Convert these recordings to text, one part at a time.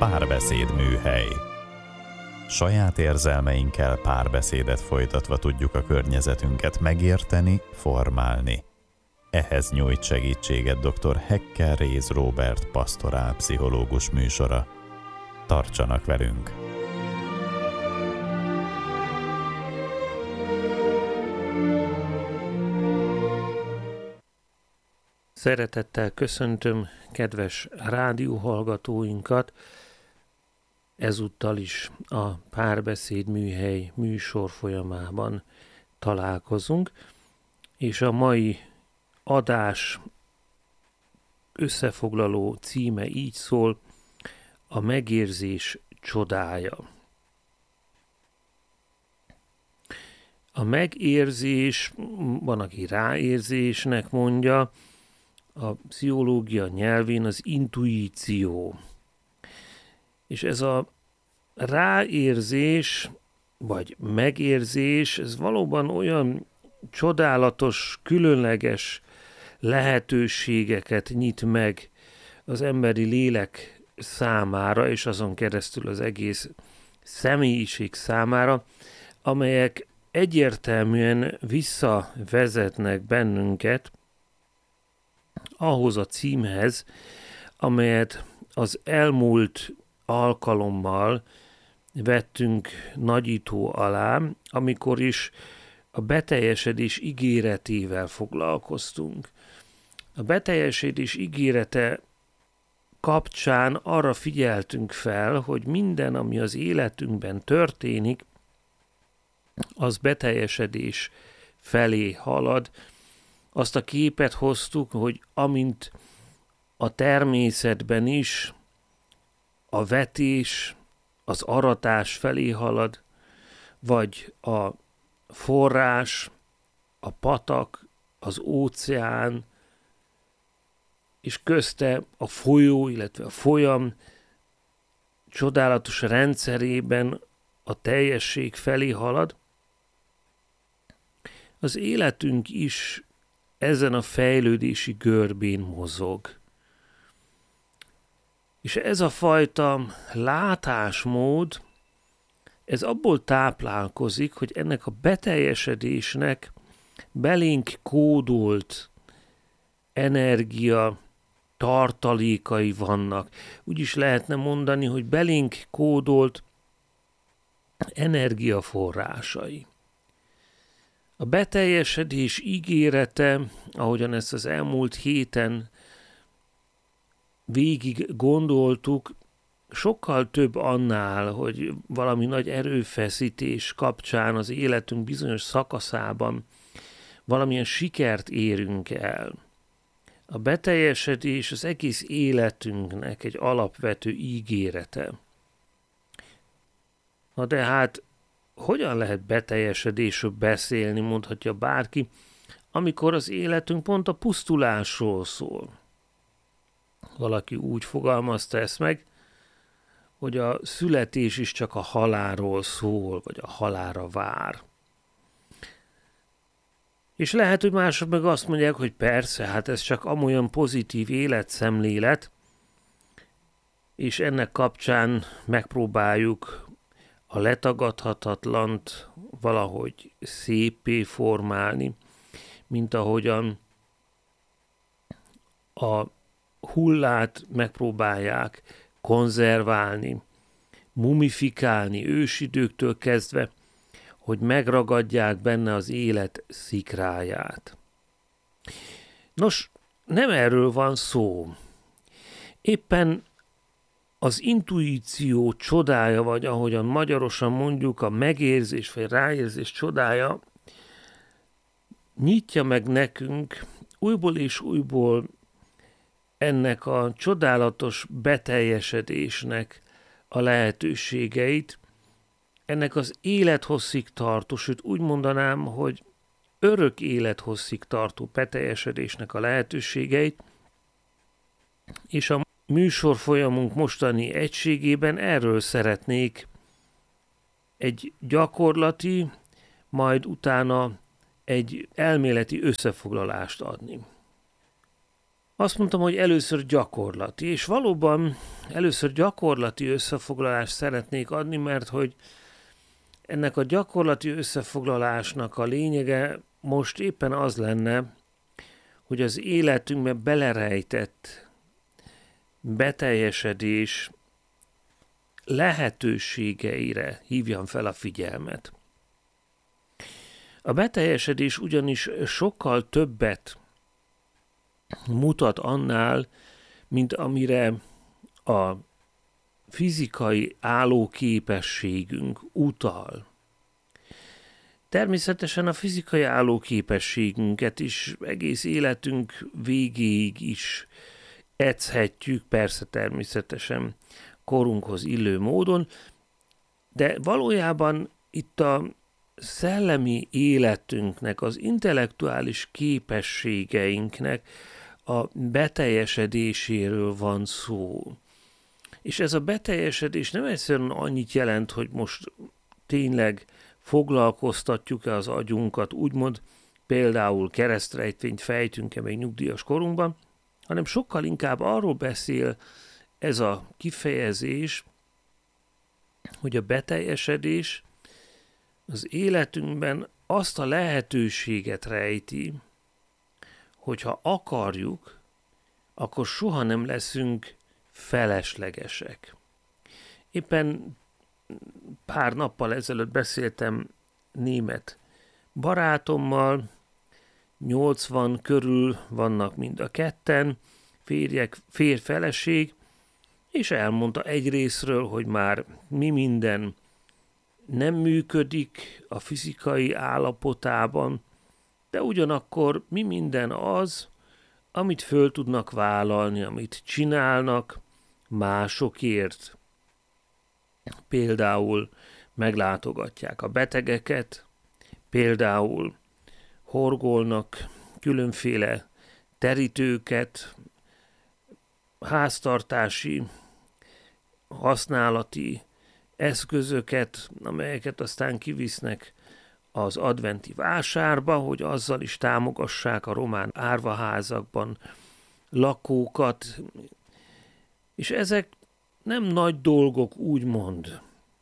Párbeszéd műhely. Saját érzelmeinkkel párbeszédet folytatva tudjuk a környezetünket megérteni, formálni. Ehhez nyújt segítséget dr. Hekker Réz Róbert pastorálpszichológus műsora. Tartsanak velünk! Szeretettel köszöntöm kedves rádióhallgatóinkat, ezúttal is a Párbeszéd műhely műsor folyamában találkozunk, és a mai adás összefoglaló címe így szól: a megérzés csodája. A megérzés, van, aki ráérzésnek mondja, a pszichológia nyelvén az intuíció. És ez a ráérzés, vagy megérzés, ez valóban olyan csodálatos, különleges lehetőségeket nyit meg az emberi lélek számára, és azon keresztül az egész személyiség számára, amelyek egyértelműen visszavezetnek bennünket ahhoz a címhez, amelyet az elmúlt alkalommal vettünk nagyító alá, amikor is a beteljesedés ígéretével foglalkoztunk. A beteljesedés ígérete kapcsán arra figyeltünk fel, hogy minden, ami az életünkben történik, az beteljesedés felé halad. Azt a képet hoztuk, hogy amint a természetben is a vetés, az aratás felé halad, vagy a forrás, a patak, az óceán, és közte a folyó, illetve a folyam csodálatos rendszerében a teljesség felé halad, az életünk is ezen a fejlődési görbén mozog. És ez a fajta látásmód, ez abból táplálkozik, hogy ennek a beteljesedésnek belénk kódolt energia tartalékai vannak. Úgy is lehetne mondani, hogy belénk kódolt energiaforrásai. A beteljesedés ígérete, ahogyan ezt az elmúlt héten végig gondoltuk, sokkal több annál, hogy valami nagy erőfeszítés kapcsán az életünk bizonyos szakaszában valamilyen sikert érünk el. A beteljesedés az egész életünknek egy alapvető ígérete. Na de hát hogyan lehet beteljesedésről beszélni, mondhatja bárki, amikor az életünk pont a pusztulásról szól. Valaki úgy fogalmazta ezt meg, hogy a születés is csak a halálról szól, vagy a halálra vár. És lehet, hogy mások meg azt mondják, hogy persze, hát ez csak amolyan pozitív életszemlélet, és ennek kapcsán megpróbáljuk a letagadhatatlant valahogy széppé formálni, mint ahogyan a hullát megpróbálják konzerválni, mumifikálni ősidőktől kezdve, hogy megragadják benne az élet szikráját. Nos, nem erről van szó. Éppen az intuíció csodája, vagy ahogyan magyarosan mondjuk, a megérzés vagy ráérzés csodája nyitja meg nekünk újból és újból ennek a csodálatos beteljesedésnek a lehetőségeit, ennek az élethosszig tartó, sőt úgy mondanám, hogy örök élethosszig tartó beteljesedésnek a lehetőségeit, és a műsorfolyamunk mostani egységében erről szeretnék egy gyakorlati, majd utána egy elméleti összefoglalást adni. Azt mondtam, hogy először gyakorlati, és valóban először gyakorlati összefoglalást szeretnék adni, mert hogy ennek a gyakorlati összefoglalásnak a lényege most éppen az lenne, hogy az életünkbe belerejtett beteljesedés lehetőségeire hívjam fel a figyelmet. A beteljesedés ugyanis sokkal többet mutat annál, mint amire a fizikai állóképességünk utal. Természetesen a fizikai állóképességünket is egész életünk végéig is edzhetjük, persze természetesen korunkhoz illő módon, de valójában itt a szellemi életünknek, az intellektuális képességeinknek a beteljesedéséről van szó. És ez a beteljesedés nem egyszerűen annyit jelent, hogy most tényleg foglalkoztatjuk-e az agyunkat, úgymond például keresztrejtvényt fejtünk-e még nyugdíjas korunkban, hanem sokkal inkább arról beszél ez a kifejezés, hogy a beteljesedés az életünkben azt a lehetőséget rejti, hogyha akarjuk, akkor soha nem leszünk feleslegesek. Éppen pár nappal ezelőtt beszéltem német barátommal, 80 körül vannak mind a ketten, férj-feleség, és elmondta egyrészről, hogy már mi minden nem működik a fizikai állapotában, de ugyanakkor mi minden az, amit föl tudnak vállalni, amit csinálnak másokért. Például meglátogatják a betegeket, például horgolnak különféle terítőket, háztartási, használati eszközöket, amelyeket aztán kivisznek az adventi vásárba, hogy azzal is támogassák a román árvaházakban lakókat, és ezek nem nagy dolgok, úgymond,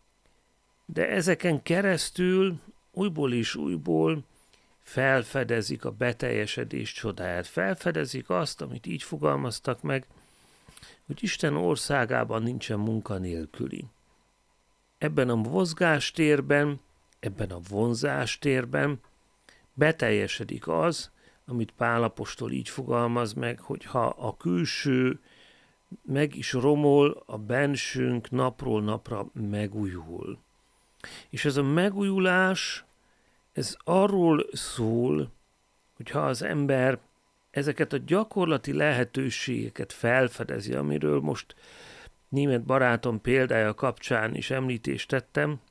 de ezeken keresztül újból és újból felfedezik a beteljesedés csodáját, felfedezik azt, amit így fogalmaztak meg, hogy Isten országában nincsen munkanélküli. Ebben a mozgástérben, ebben a vonzástérben beteljesedik az, amit Pál apostol így fogalmaz meg, hogy ha a külső meg is romol, a bensőnk napról napra megújul. És ez a megújulás, ez arról szól, hogy ha az ember ezeket a gyakorlati lehetőségeket felfedezi, amiről most német barátom példája kapcsán is említést tettem,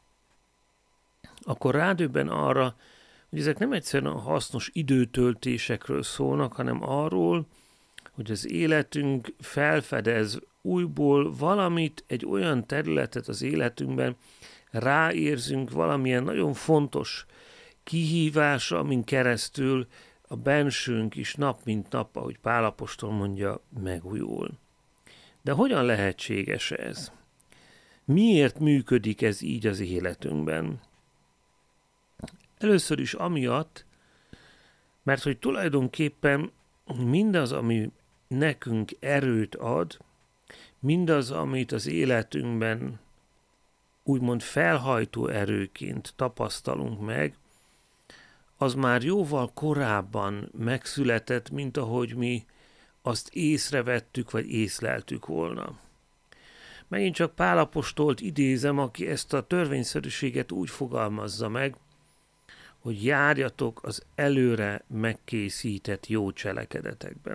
akkor rádöbben arra, hogy ezek nem egyszerűen a hasznos időtöltésekről szólnak, hanem arról, hogy az életünk felfedez újból valamit, egy olyan területet az életünkben, ráérzünk valamilyen nagyon fontos kihívásra, amin keresztül a bensőnk is nap mint nap, ahogy Pál apostol mondja, megújul. De hogyan lehetséges ez? Miért működik ez így az életünkben? Először is amiatt, mert hogy tulajdonképpen mindaz, ami nekünk erőt ad, mindaz, amit az életünkben úgymond felhajtó erőként tapasztalunk meg, az már jóval korábban megszületett, mint ahogy mi azt észrevettük, vagy észleltük volna. Megint csak Pál apostolt idézem, aki ezt a törvényszerűséget úgy fogalmazza meg, hogy járjatok az előre megkészített jó cselekedetekben.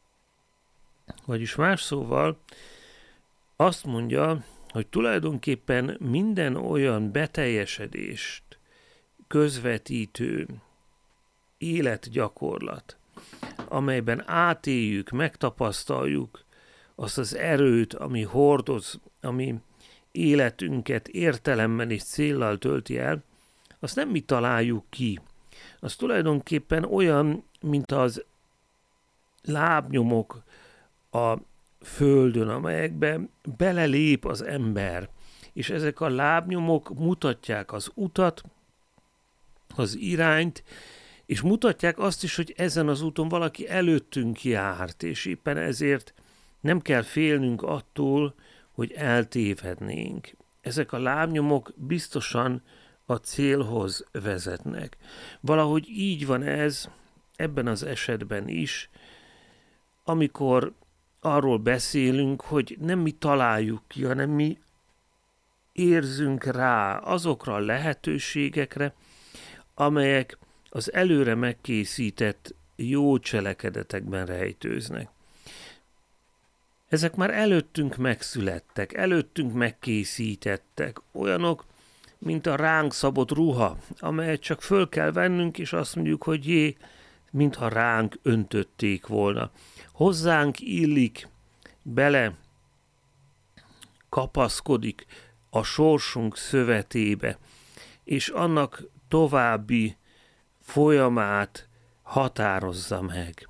Vagyis más szóval azt mondja, hogy tulajdonképpen minden olyan beteljesedést közvetítő életgyakorlat, amelyben átéljük, megtapasztaljuk azt az erőt, ami hordoz, ami életünket értelemmel és céllal tölti el, azt nem mi találjuk ki. Az tulajdonképpen olyan, mint az lábnyomok a földön, amelyekbe belelép az ember, és ezek a lábnyomok mutatják az utat, az irányt, és mutatják azt is, hogy ezen az úton valaki előttünk járt, és éppen ezért nem kell félnünk attól, hogy eltévednénk. Ezek a lábnyomok biztosan a célhoz vezetnek. Valahogy így van ez ebben az esetben is, amikor arról beszélünk, hogy nem mi találjuk ki, hanem mi érzünk rá azokra a lehetőségekre, amelyek az előre megkészített jó cselekedetekben rejtőznek. Ezek már előttünk megszülettek, előttünk megkészítettek, olyanok, mint a ránk szabott ruha, amelyet csak föl kell vennünk, és azt mondjuk, hogy jé, mintha ránk öntötték volna. Hozzánk illik, bele kapaszkodik a sorsunk szövetébe, és annak további folyamát határozza meg.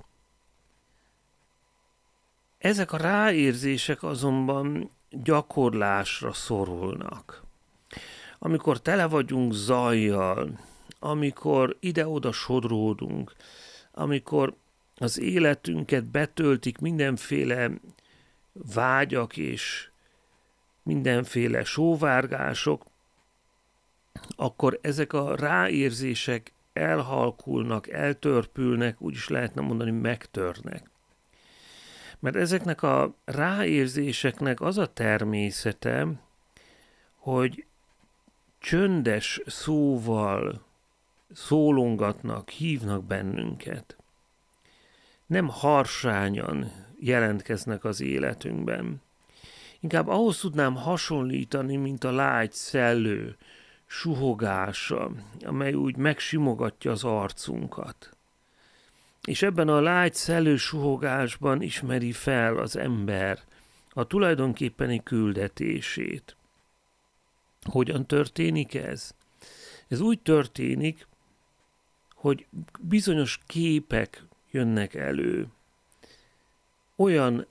Ezek a ráérzések azonban gyakorlásra szorulnak. Amikor tele vagyunk zajjal, amikor ide-oda sodródunk, amikor az életünket betöltik mindenféle vágyak és mindenféle sóvárgások, akkor ezek a ráérzések elhalkulnak, eltörpülnek, úgy is lehetne mondani, megtörnek. Mert ezeknek a ráérzéseknek az a természete, hogy csöndes szóval szólongatnak, hívnak bennünket. Nem harsányan jelentkeznek az életünkben. Inkább ahhoz tudnám hasonlítani, mint a lágy szellő suhogása, amely úgy megsimogatja az arcunkat. És ebben a lágy szellő suhogásban ismeri fel az ember a tulajdonképpeni küldetését. Hogyan történik ez? Ez úgy történik, hogy bizonyos képek jönnek elő. Olyan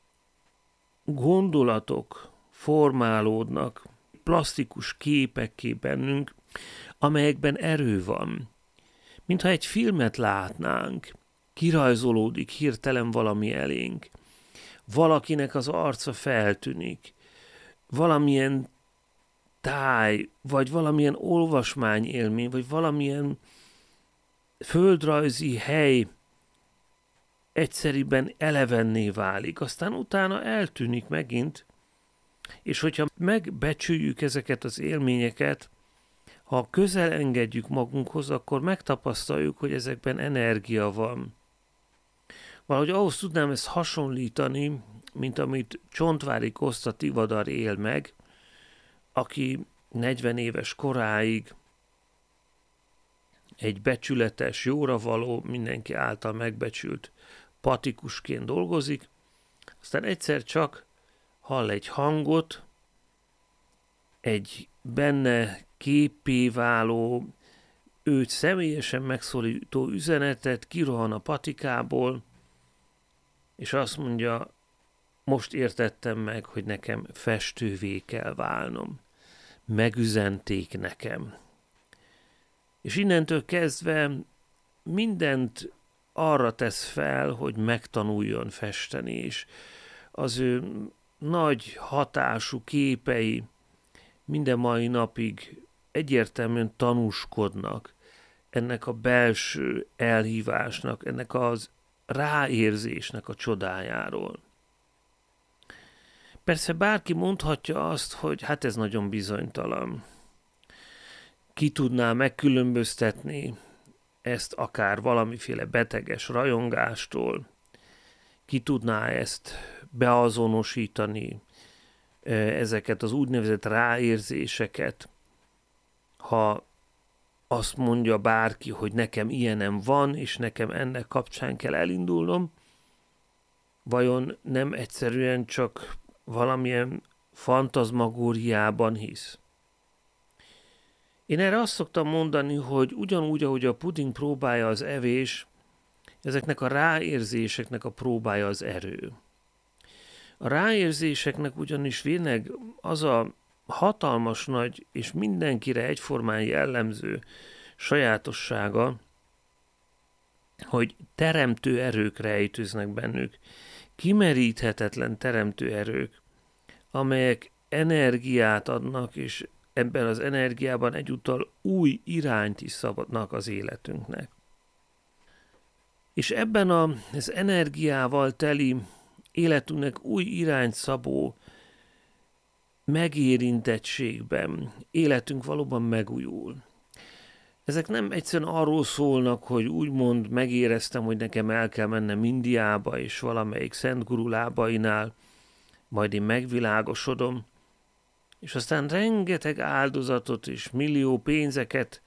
gondolatok formálódnak, plastikus képekké bennünk, amelyekben erő van. Mintha egy filmet látnánk, kirajzolódik hirtelen valami elénk. Valakinek az arca feltűnik, valamilyen táj, vagy valamilyen olvasmányélmény, vagy valamilyen földrajzi hely egyszerűen elevenné válik, aztán utána eltűnik megint, és hogyha megbecsüljük ezeket az élményeket, ha közel engedjük magunkhoz, akkor megtapasztaljuk, hogy ezekben energia van. Valahogy ahhoz tudnám ezt hasonlítani, mint amit Csontváry Koszta Tivadar él meg, aki 40 éves koráig egy becsületes, jóravaló, mindenki által megbecsült patikusként dolgozik, aztán egyszer csak hall egy hangot, egy benne képpé váló, őt személyesen megszólító üzenetet, kirohan a patikából, és azt mondja, most értettem meg, hogy nekem festővé kell válnom. Megüzenték nekem. És innentől kezdve mindent arra tesz fel, hogy megtanuljon festeni, és az ő nagy hatású képei minden mai napig egyértelműen tanúskodnak ennek a belső elhívásnak, ennek az ráérzésnek a csodájáról. Persze bárki mondhatja azt, hogy hát ez nagyon bizonytalan. Ki tudná megkülönböztetni ezt akár valamiféle beteges rajongástól, ki tudná ezt beazonosítani, ezeket az úgynevezett ráérzéseket, ha azt mondja bárki, hogy nekem ilyenem van, és nekem ennek kapcsán kell elindulnom, vajon nem egyszerűen csak valamilyen fantazmagóriában hisz? Én erre azt szoktam mondani, hogy ugyanúgy, ahogy a puding próbálja az evés, ezeknek a ráérzéseknek a próbája az erő. A ráérzéseknek ugyanis tényleg az a hatalmas nagy és mindenkire egyformán jellemző sajátossága, hogy teremtő erők rejtőznek bennük, kimeríthetetlen teremtő erők, amelyek energiát adnak, és ebben az energiában egyúttal új irányt is szabadnak az életünknek. És ebben az energiával teli életünknek új irányt szabó megérintettségben életünk valóban megújul. Ezek nem egyszerűen arról szólnak, hogy úgymond megéreztem, hogy nekem el kell mennem Indiába és valamelyik szent guru lábainál, majd én megvilágosodom, és aztán rengeteg áldozatot és millió pénzeket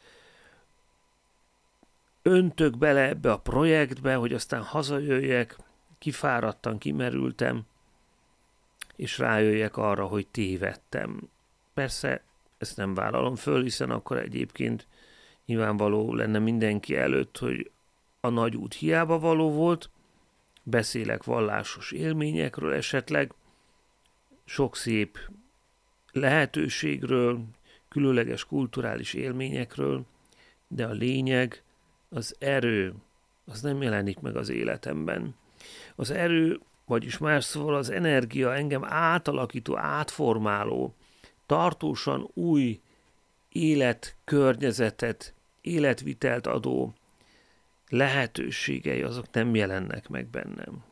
öntök bele ebbe a projektbe, hogy aztán hazajöjjek, kifáradtan, kimerültem, és rájöjjek arra, hogy tévedtem. Persze ezt nem vállalom föl, hiszen akkor egyébként nyilvánvaló lenne mindenki előtt, hogy a nagy út hiába való volt, beszélek vallásos élményekről esetleg, sok szép lehetőségről, különleges kulturális élményekről, de a lényeg, az erő, az nem jelenik meg az életemben. Az erő, vagyis más szóval az energia engem átalakító, átformáló, tartósan új életkörnyezetet, életvitelt adó lehetőségei, azok nem jelennek meg bennem.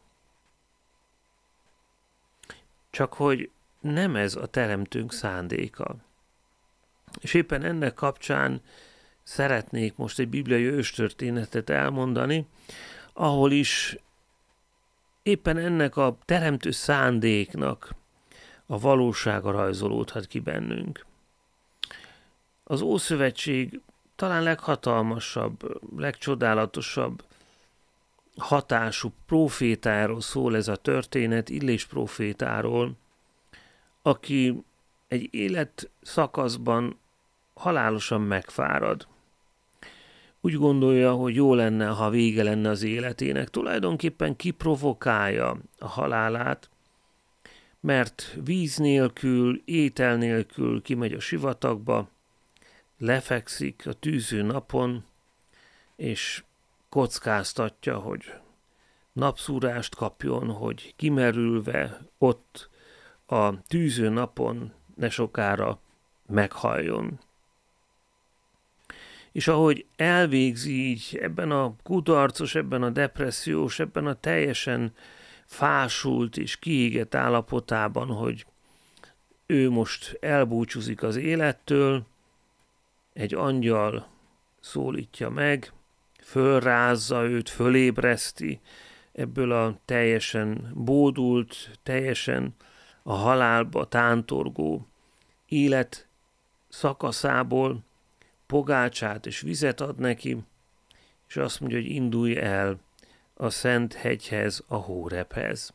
Csak hogy nem ez a teremtőnk szándéka. És éppen ennek kapcsán szeretnék most egy bibliai őstörténetet elmondani, ahol is éppen ennek a teremtő szándéknak a valósága rajzolódhat ki bennünk. Az Ószövetség talán leghatalmasabb, legcsodálatosabb hatású prófétáról szól ez a történet, Illés prófétáról, aki egy életszakaszban halálosan megfárad. Úgy gondolja, hogy jó lenne, ha vége lenne az életének. Tulajdonképpen kiprovokálja a halálát, mert víz nélkül, étel nélkül kimegy a sivatagba, lefekszik a tűző napon, és kockáztatja, hogy napszúrást kapjon, hogy kimerülve ott a tűző napon ne sokára meghalljon. És ahogy elvégzi így ebben a kudarcos, ebben a depressziós, ebben a teljesen fásult és kiégett állapotában, hogy ő most elbúcsúzik az élettől, egy angyal szólítja meg, fölrázza őt, fölébreszti ebből a teljesen bódult, teljesen a halálba tántorgó élet szakaszából, pogácsát és vizet ad neki, és azt mondja, hogy indulj el a Szent hegyhez, a Hórebhez.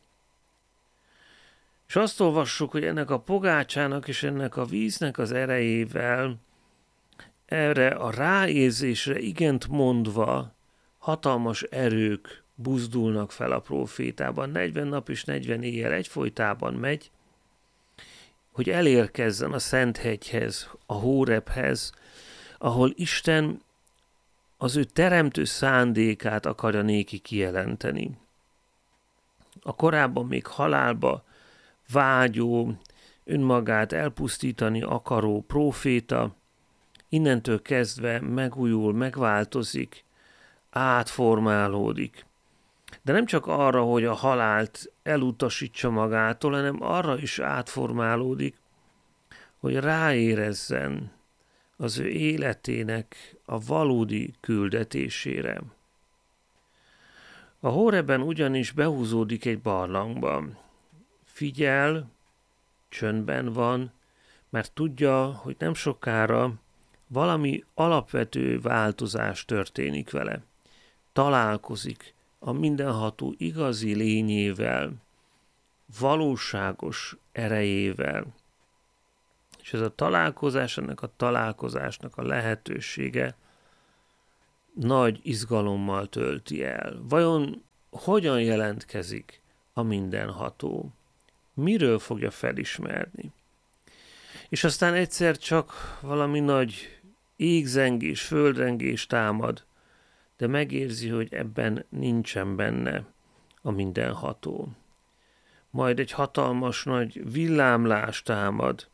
És azt olvassuk, hogy ennek a pogácsának és ennek a víznek az erejével erre a ráérzésre igent mondva hatalmas erők buzdulnak fel a prófétában. 40 nap és 40 éjjel egyfolytában megy, hogy elérkezzen a Szent hegyhez, a Hórebhez, ahol Isten az ő teremtő szándékát akarja néki kijelenteni. A korábban még halálba vágyó, önmagát elpusztítani akaró próféta innentől kezdve megújul, megváltozik, átformálódik. De nem csak arra, hogy a halált elutasítsa magától, hanem arra is átformálódik, hogy ráérezzen az ő életének a valódi küldetésére. A Hóreben ugyanis behúzódik egy barlangba. Figyel, csöndben van, mert tudja, hogy nem sokára valami alapvető változás történik vele. Találkozik a mindenható igazi lényével, valóságos erejével. És ez a találkozás, ennek a találkozásnak a lehetősége nagy izgalommal tölti el. Vajon hogyan jelentkezik a mindenható? miről fogja felismerni? És aztán egyszer csak valami nagy égzengés, földrengés támad, de megérzi, hogy ebben nincsen benne a mindenható. Majd egy hatalmas nagy villámlás támad,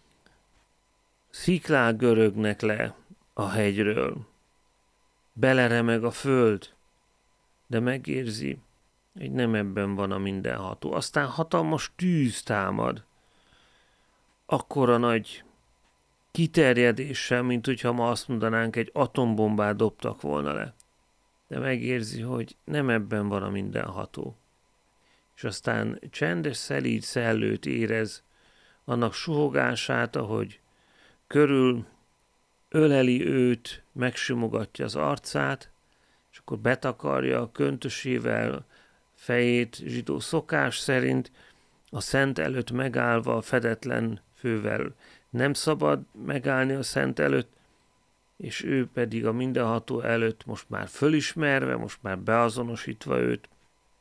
sziklák görögnek le a hegyről, beleremeg a föld, de megérzi, hogy nem ebben van a mindenható. Aztán hatalmas tűz támad, akkora nagy kiterjedéssel, mint hogyha ma azt mondanánk, egy atombombát dobtak volna le. De megérzi, hogy nem ebben van a mindenható. És aztán csendes, szelíd szellőt érez, annak suhogását, ahogy körül öleli őt, megsimogatja az arcát, és akkor betakarja a köntösével fejét, zsidó szokás szerint, a szent előtt megállva a fedetlen fővel nem szabad megállni a szent előtt, és ő pedig a mindenható előtt most már fölismerve, most már beazonosítva őt,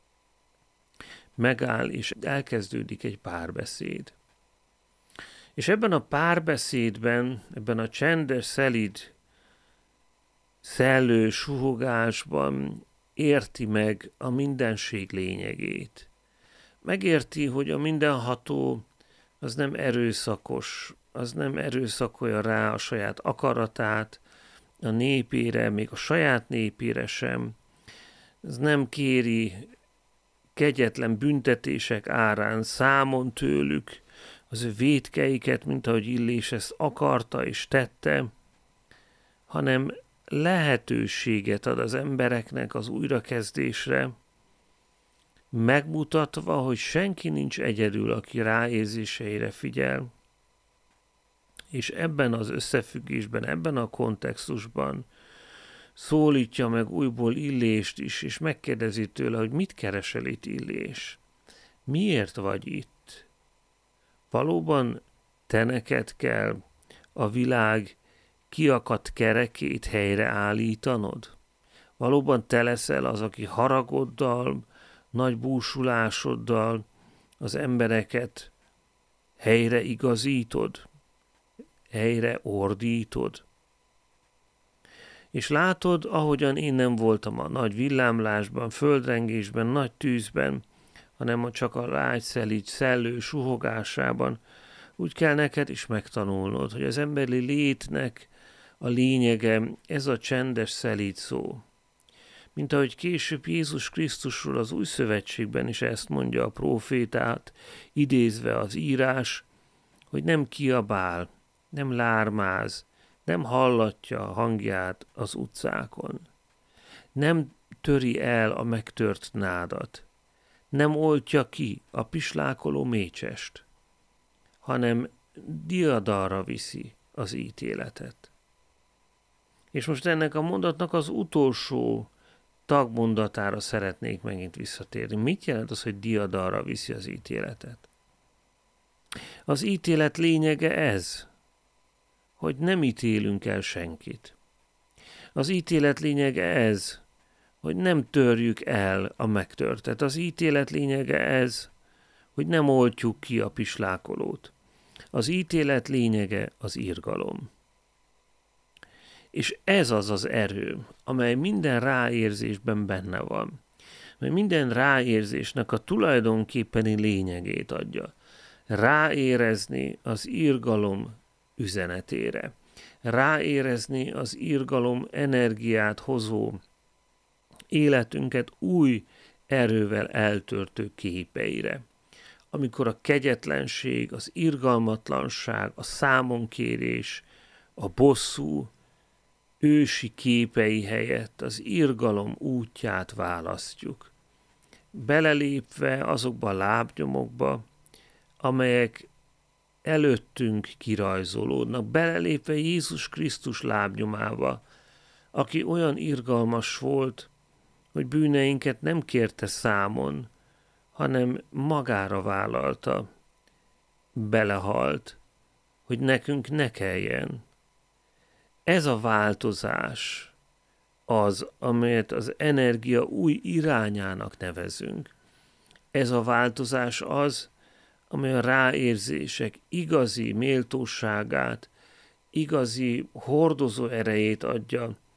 megáll, és elkezdődik egy párbeszéd. És ebben a párbeszédben, ebben a csendes, szelíd, szellő suhogásban érti meg a mindenség lényegét. Megérti, hogy a mindenható az nem erőszakos, az nem erőszakolja rá a saját akaratát, a népére, még a saját népére sem. Ez nem kéri kegyetlen büntetések árán számon tőlük az ő vétkeiket, mint ahogy Illés ezt akarta és tette, hanem lehetőséget ad az embereknek az újrakezdésre, megmutatva, hogy senki nincs egyedül, aki ráérzéseire figyel, és ebben az összefüggésben, ebben a kontextusban szólítja meg újból Illést is, és megkérdezi tőle, hogy mit keresel itt, Illés? Miért vagy itt? Valóban te neked kell a világ kiakadt kerekét helyreállítanod? Valóban te leszel az, aki haragoddal, nagy búsulásoddal az embereket helyre igazítod, helyre ordítod? És látod, ahogyan én nem voltam a nagy villámlásban, földrengésben, nagy tűzben, hanem csak a lágy, szelíd, szellő suhogásában, úgy kell neked is megtanulnod, hogy az emberi létnek a lényege ez a csendes, szelíd szó. Mint ahogy később Jézus Krisztusról az Új Szövetségben is ezt mondja a prófétát, idézve az írás, hogy nem kiabál, nem lármáz, nem hallatja a hangját az utcákon. Nem töri el a megtört nádat. Nem oltja ki a pislákoló mécsest, hanem diadalra viszi az ítéletet. És most ennek a mondatnak az utolsó tagmondatára szeretnék megint visszatérni. Mit jelent az, hogy diadalra viszi az ítéletet? Az ítélet lényege ez, hogy nem ítélünk el senkit. Az ítélet lényege ez, hogy nem törjük el a megtörtet. Az ítélet lényege ez, hogy nem oltjuk ki a pislákolót. Az ítélet lényege az irgalom. És ez az az erő, amely minden ráérzésben benne van. Mert minden ráérzésnek a tulajdonképpeni lényegét adja. Ráérezni az irgalom üzenetére. Ráérezni az irgalom energiát hozó, életünket új erővel eltörtő képeire. Amikor a kegyetlenség, az irgalmatlanság, a számonkérés, a bosszú ősi képei helyett az irgalom útját választjuk. Belelépve azokba a lábnyomokba, amelyek előttünk kirajzolódnak, belelépve Jézus Krisztus lábnyomába, aki olyan irgalmas volt, hogy bűneinket nem kérte számon, hanem magára vállalta, belehalt, hogy nekünk ne kelljen. Ez a változás az, amelyet az energia új irányának nevezünk. Ez a változás az, amely a ráérzések igazi méltóságát, igazi hordozó erejét adja